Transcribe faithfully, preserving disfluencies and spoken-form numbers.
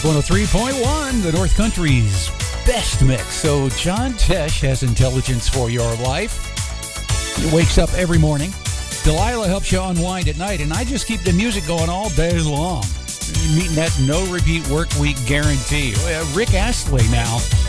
one oh three point one, the North Country's best mix. So John Tesh has intelligence for your life. He wakes up every morning. Delilah helps you unwind at night, and I just keep the music going all day long. Meeting that no-repeat work week guarantee. Uh, Rick Astley now.